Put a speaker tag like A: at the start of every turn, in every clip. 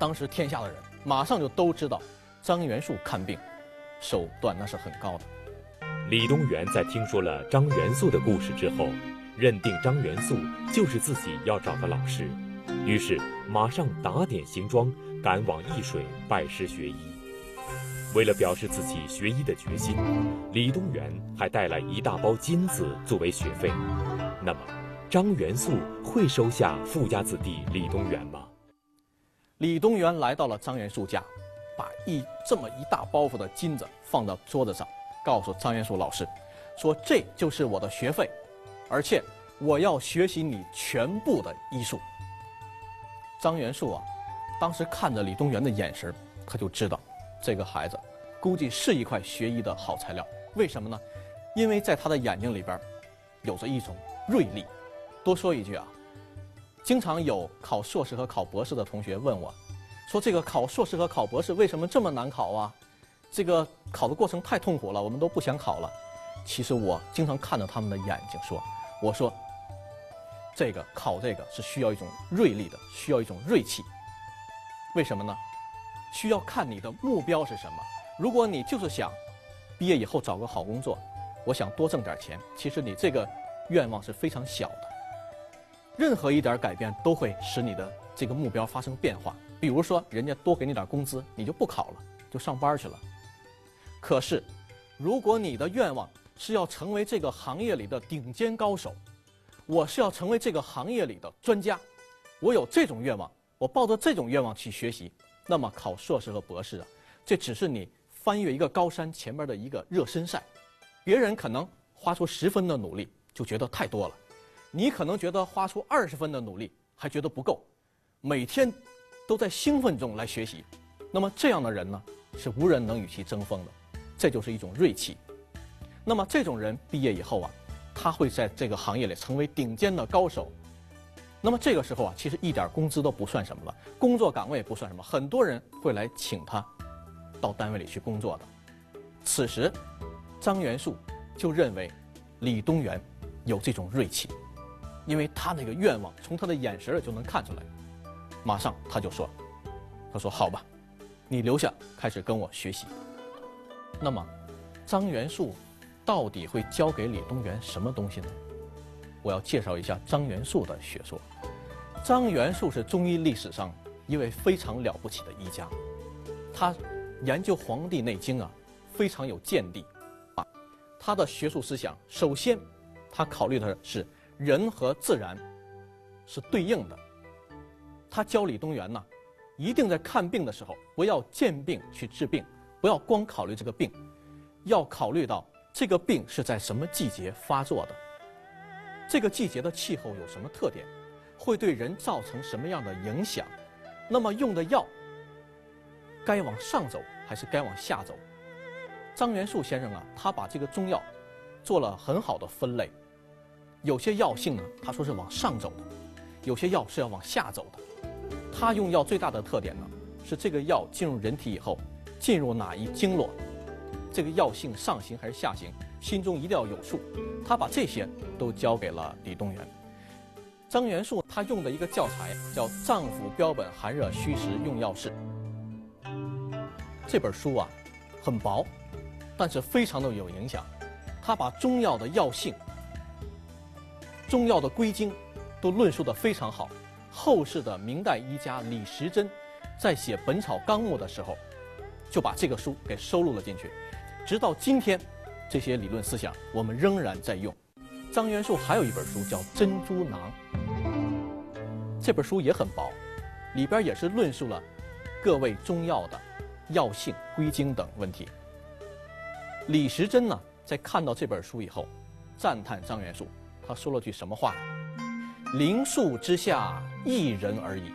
A: 当时天下的人马上就都知道，张元素看病手段那是很高的。
B: 李东垣在听说了张元素的故事之后，认定张元素就是自己要找的老师，于是马上打点行装，赶往易水拜师学医。为了表示自己学医的决心，李东垣还带来一大包金子作为学费。那么，张元素会收下富家子弟李东垣吗？
A: 李东垣来到了张元素家，把这么一大包袱的金子放到桌子上，告诉张元素老师，说这就是我的学费，而且我要学习你全部的医术。张元素啊，当时看着李东垣的眼神，他就知道这个孩子估计是一块学医的好材料。为什么呢？因为在他的眼睛里边有着一种锐利。多说一句啊，经常有考硕士和考博士的同学问我，说这个考硕士和考博士为什么这么难考啊？这个考的过程太痛苦了，我们都不想考了。其实我经常看着他们的眼睛说，我说考这个是需要一种锐利的，需要一种锐气。为什么呢？需要看你的目标是什么。如果你就是想毕业以后找个好工作，我想多挣点钱，其实你这个愿望是非常小的。任何一点改变都会使你的这个目标发生变化。比如说人家多给你点工资，你就不考了，就上班去了。可是如果你的愿望是要成为这个行业里的顶尖高手，我是要成为这个行业里的专家，我有这种愿望，我抱着这种愿望去学习，那么考硕士和博士啊，这只是你翻越一个高山前面的一个热身赛。别人可能花出10分的努力就觉得太多了，你可能觉得花出20分的努力还觉得不够，每天都在兴奋中来学习，那么这样的人呢，是无人能与其争锋的，这就是一种锐气。那么这种人毕业以后啊，他会在这个行业里成为顶尖的高手。那么这个时候啊，其实一点工资都不算什么了，工作岗位也不算什么，很多人会来请他到单位里去工作的。此时张元素就认为李东垣有这种锐气，因为他那个愿望从他的眼神就能看出来。马上他说好吧，你留下开始跟我学习。那么张元素到底会教给李东垣什么东西呢？我要介绍一下张元素的学说。张元素是中医历史上一位非常了不起的医家，他研究《黄帝内经》啊，非常有见地啊。他的学术思想，首先他考虑的是人和自然是对应的。他教李东垣呢，一定在看病的时候不要见病去治病，不要光考虑这个病，要考虑到这个病是在什么季节发作的，这个季节的气候有什么特点，会对人造成什么样的影响，那么用的药该往上走还是该往下走。张元素先生啊，他把这个中药做了很好的分类，有些药性呢，他说是往上走的，有些药是要往下走的。他用药最大的特点呢，是这个药进入人体以后，进入哪一经络，这个药性上行还是下行，心中一定要有数。他把这些都交给了李东垣。张元素他用的一个教材叫《脏腑标本寒热虚实用药式》。这本书啊很薄，但是非常的有影响。他把中药的药性、中药的归经都论述得非常好。后世的明代医家李时珍在写《本草纲目》的时候，就把这个书给收录了进去。直到今天，这些理论思想我们仍然在用。张元素还有一本书叫《珍珠囊》，这本书也很薄，里边也是论述了各位中药的药性、归经等问题。李时珍呢，在看到这本书以后，赞叹张元素，他说了句什么话呢？灵树之下，一人而已。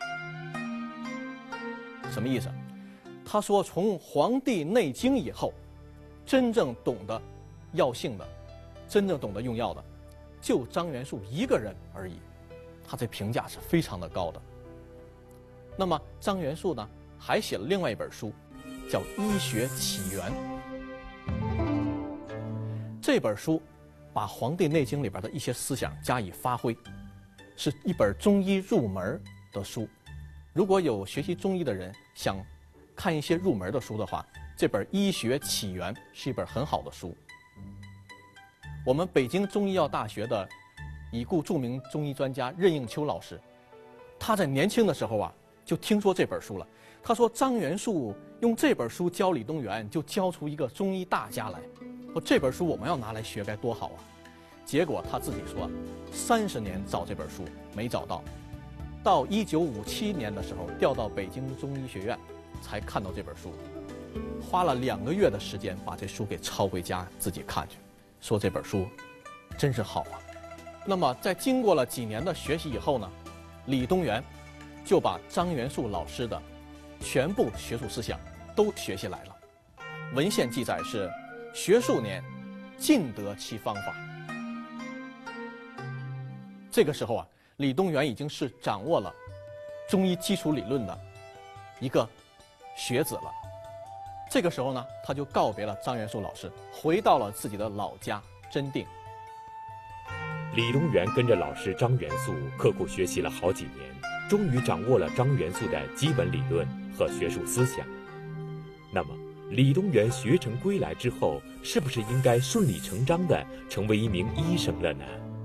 A: 什么意思？他说从《黄帝内经》以后，真正懂得药性的，真正懂得用药的，就张元素一个人而已。他这评价是非常的高的。那么张元素呢，还写了另外一本书，叫《医学起源》。这本书把《黄帝内经》里边的一些思想加以发挥，是一本中医入门的书。 如果有学习中医的人想看一些入门的书的话，这本《医学起源》是一本很好的书。我们北京中医药大学的已故著名中医专家任应秋老师，他在年轻的时候啊就听说这本书了。他说张元素用这本书教李东垣，就教出一个中医大家来。说这本书我们要拿来学该多好啊！结果他自己说，30年找这本书没找到，到1957年的时候调到北京中医学院才看到这本书，花了2个月的时间把这书给抄回家自己看去，说这本书真是好啊。那么在经过了几年的学习以后呢，李东垣就把张元素老师的全部学术思想都学下来了。文献记载是学数年，尽得其方法。这个时候啊，李东垣已经是掌握了中医基础理论的一个学子了。这个时候呢，他就告别了张元素老师，回到了自己的老家真定。
B: 李东垣跟着老师张元素刻苦学习了好几年，终于掌握了张元素的基本理论和学术思想。那么李东垣学成归来之后，是不是应该顺理成章地成为一名医生了呢？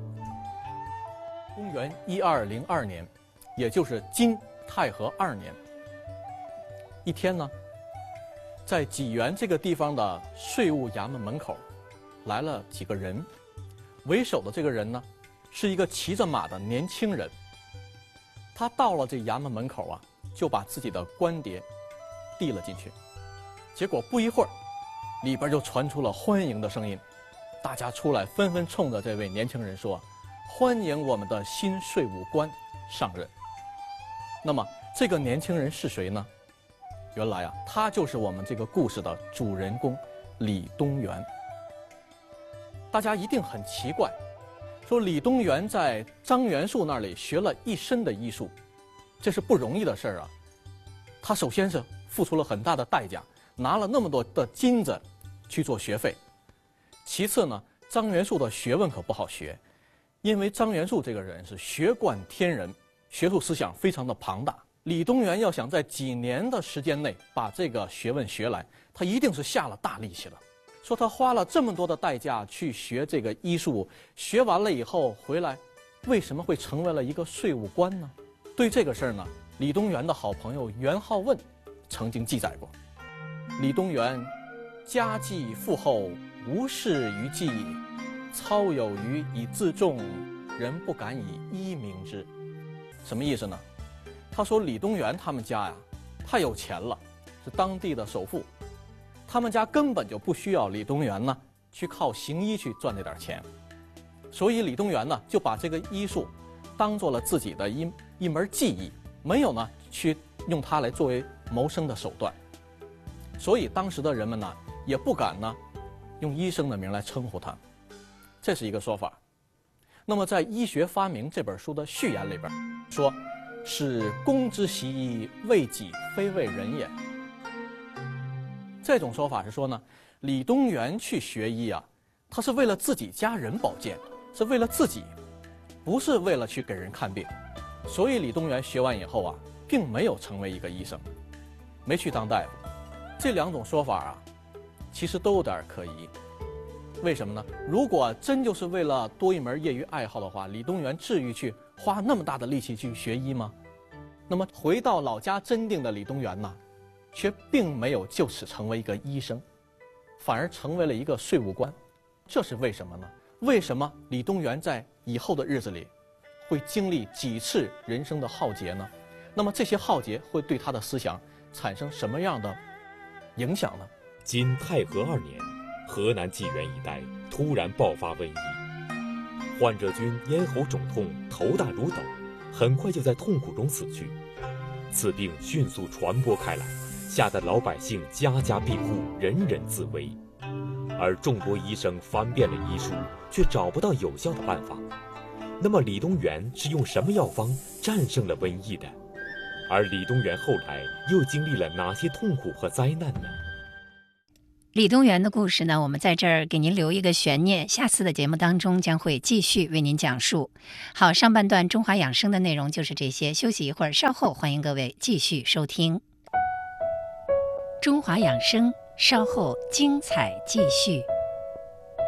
A: 公元1202年，也就是金太和2年，一天呢，在济源这个地方的税务衙门门口来了几个人，为首的这个人呢是一个骑着马的年轻人。他到了这衙门门口啊，就把自己的官牒递了进去。结果不一会儿，里边就传出了欢迎的声音，大家出来纷纷冲着这位年轻人说：“欢迎我们的新税务官上任。”那么这个年轻人是谁呢？原来啊，他就是我们这个故事的主人公李东垣。大家一定很奇怪，说李东垣在张元素那里学了一身的医术，这是不容易的事儿啊。他首先是付出了很大的代价，拿了那么多的金子去做学费。其次呢，张元素的学问可不好学，因为张元素这个人是学贯天人，学术思想非常的庞大。李东垣要想在几年的时间内把这个学问学来，他一定是下了大力气了。说他花了这么多的代价去学这个医术，学完了以后回来，为什么会成为了一个税务官呢？对这个事儿呢，李东垣的好朋友元好问曾经记载过：李东垣家计富厚，无事于技，操有余以自重，人不敢以医名之。什么意思呢？他说李东垣他们家呀太有钱了，是当地的首富，他们家根本就不需要李东垣呢去靠行医去赚这点钱，所以李东垣呢就把这个医术当做了自己的一门技艺，没有呢去用它来作为谋生的手段，所以当时的人们呢也不敢呢用医生的名来称呼他，这是一个说法。那么在《医学发明》这本书的序言里边说，是公之习医，为己非为人也。这种说法是说呢，李东垣去学医啊，他是为了自己家人保健，是为了自己，不是为了去给人看病。所以李东垣学完以后啊，并没有成为一个医生，没去当大夫。这2种说法啊，其实都有点可疑。为什么呢？如果真就是为了多一门业余爱好的话，李东垣至于去花那么大的力气去学医吗？那么回到老家真定的李东垣呢，却并没有就此成为一个医生，反而成为了一个税务官。这是为什么呢？为什么李东垣在以后的日子里会经历几次人生的浩劫呢？那么这些浩劫会对他的思想产生什么样的影响呢？
B: 今太和2年，河南济源一带突然爆发瘟疫，患者均咽喉肿痛，头大如斗，很快就在痛苦中死去。此病迅速传播开来，吓得老百姓家家闭户，人人自危。而众多医生翻遍了医书，却找不到有效的办法。那么李东垣是用什么药方战胜了瘟疫的？而李东垣后来又经历了哪些痛苦和灾难呢？
C: 李东垣的故事呢，我们在这儿给您留一个悬念，下次的节目当中将会继续为您讲述。好，上半段中华养生的内容就是这些，休息一会儿，稍后欢迎各位继续收听。中华养生，稍后精彩继续。